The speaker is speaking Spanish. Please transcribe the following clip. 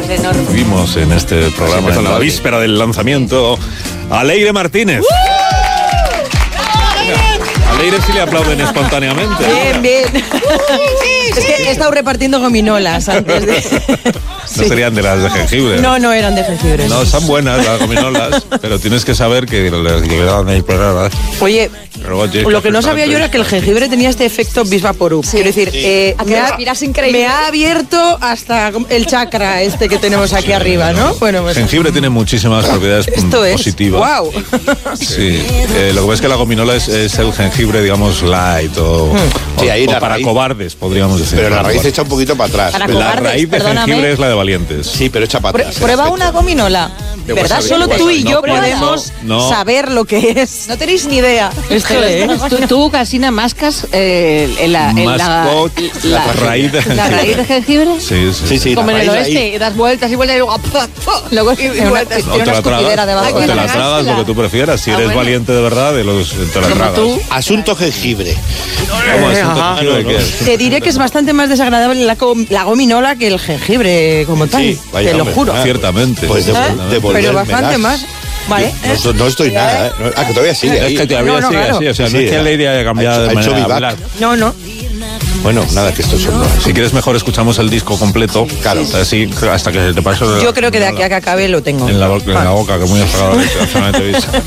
Vimos en este programa, en la víspera del lanzamiento, a Leire Martínez. A Leire sí le aplauden espontáneamente. Bien. Es que he estado repartiendo gominolas antes de... No serían de las de jengibre. No eran de jengibre. No, son buenas las gominolas, pero tienes que saber que... Oye, lo que no sabía yo era que el jengibre tenía este efecto Vis Vaporub. Sí. Quiero decir, me ha abierto hasta el chakra este que tenemos aquí arriba, ¿no? Bueno, pues... Jengibre tiene muchísimas propiedades positivas. ¡Wow! Sí, lo que pasa es que la gominola es el jengibre, digamos, light o para raíz, cobardes, podríamos decir. Pero la raíz echa un poquito para atrás. Para la raíz de jengibre es la de valientes. Sí, pero echa para atrás. Prueba una gominola. ¿Verdad? Solo tú y yo podemos saber lo que es. No tenéis ni idea. ¿Tú Casina, mascas la raíz de jengibre? ¿La raíz de jengibre? Sí. Como en el oeste, y das vueltas y vueltas y luego vueltas. O te la tragas lo que tú prefieras. Si eres valiente de verdad, te la tragas. Asunto jengibre. Te diré que es bastante más desagradable la gominola que el jengibre como tal. Sí, te lo juro. Ciertamente. Pues pero bastante más. Vale. No estoy nada, ¿eh? Que todavía sigue ahí. Es que todavía sigue así. O sea, no es que la idea haya cambiado de manera de hablar. No. Bueno, nada, que esto son... Si quieres mejor escuchamos el disco completo. Claro. Así, hasta que te pase... Yo creo que de aquí a que acabe lo tengo. En la boca, que muy desagradable hacer una entrevista.